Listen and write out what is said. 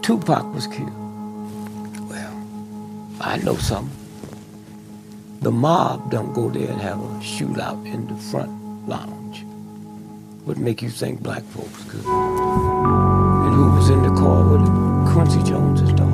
Tupac was killed. Well, I know something. The mob don't go there and have a shootout in the front lounge. What make you think black folks could? And who was in the car with him? Quincy Jones' daughter.